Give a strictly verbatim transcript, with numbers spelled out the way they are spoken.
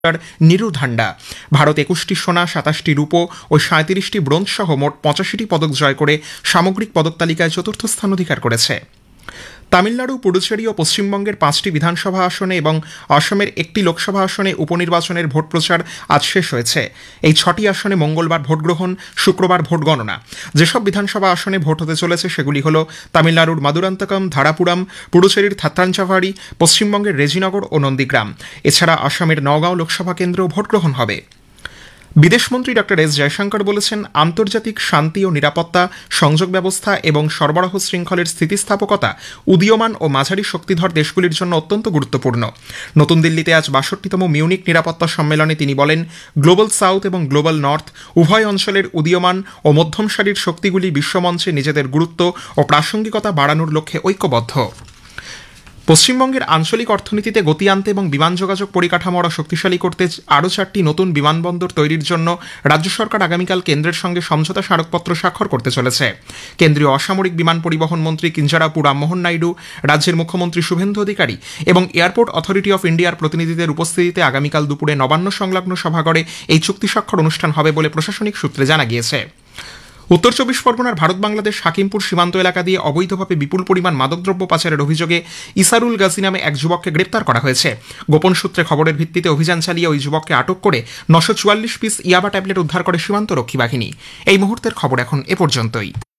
নিরু ধান্ডা। ভারত একুশটি সোনা, সাতাশটি রূপো ও সাঁত্রিশটি ব্রোঞ্জ সহ মোট পঁচাশিটি পদক জয় করে সামগ্রিক পদক তালিকায় চতুর্থ স্থান অধিকার করেছে। তামিলনাড়ু, পুডুচেরি ও পশ্চিমবঙ্গের পাঁচটি বিধানসভা আসনে এবং অসমের একটি লোকসভা আসনে উপনির্বাচনের ভোট প্রচার আজ শেষ হয়েছে। এই ছটি আসনে মঙ্গলবার ভোট গ্রহণ, শুক্রবার ভোট গণনা। যেসব বিধানসভা আসনে ভোট হতে চলেছে সেগুলি হল তামিলনাড়ুর মাদুরান্তকম, ধারাপুরাম, পুডুচেরির থাত্রাঞ্চাভারি, পশ্চিমবঙ্গের রেজিনগর ও নন্দীগ্রাম। এছাড়া আসামের নওগাঁও লোকসভা কেন্দ্রেও ভোট গ্রহণ হবে। বিদেশমন্ত্রী ডক্টর এস জয়শঙ্কর বলেছেন, আন্তর্জাতিক শান্তি ও নিরাপত্তা, সংযোগ ব্যবস্থা এবং সরবরাহ শৃঙ্খলের স্থিতিস্থাপকতা উদীয়মান ও মাঝারি শক্তিধর দেশগুলির জন্য অত্যন্ত গুরুত্বপূর্ণ। নতুন দিল্লিতে আজ বাষট্টিতম মিউনিক নিরাপত্তা সম্মেলনে তিনি বলেন, গ্লোবাল সাউথ এবং গ্লোবাল নর্থ উভয় অঞ্চলের উদীয়মান ও মধ্যম সারির শক্তিগুলি বিশ্বমঞ্চে নিজেদের গুরুত্ব ও প্রাসঙ্গিকতা বাড়ানোর লক্ষ্যে ঐক্যবদ্ধ। পশ্চিমবঙ্গের আঞ্চলিক অর্থনীতিতে গতি আনতে এবং বিমান যোগাযোগ পরিকাঠামো আরও শক্তিশালী করতে আরও চারটি নতুন বিমানবন্দর তৈরির জন্য রাজ্য সরকার আগামীকাল কেন্দ্রের সঙ্গে সমঝোতা স্মারকপত্র স্বাক্ষর করতে চলেছে। কেন্দ্রীয় অসামরিক বিমান পরিবহন মন্ত্রী কিঞ্জারাপু রামমোহন নাইডু, রাজ্যের মুখ্যমন্ত্রী শুভেন্দু অধিকারী এবং এয়ারপোর্ট অথরিটি অফ ইন্ডিয়ার প্রতিনিধিদের উপস্থিতিতে আগামীকাল দুপুরে নবান্ন সংলগ্ন সভাঘরে এই চুক্তি স্বাক্ষর অনুষ্ঠান হবে বলে প্রশাসনিক সূত্রে জানা গিয়েছে। উত্তর চব্বিশ পরগনার ভারত বাংলাদেশ হাকিমপুর সীমান্ত এলাকা দিয়ে অবৈধভাবে বিপুল পরিমাণ মাদকদ্রব্য পাচারের অভিযোগে ইসারুল গাজী নামে এক যুবককে গ্রেপ্তার করা হয়েছে। গোপন সূত্রে খবরের ভিত্তিতে অভিযান চালিয়ে ওই যুবককে আটক করে নশো চুয়াল্লিশ পিস ইয়াবা ট্যাবলেট উদ্ধার করে সীমান্ত রক্ষী বাহিনী। এই মুহূর্তের খবর এখন এ পর্যন্তই।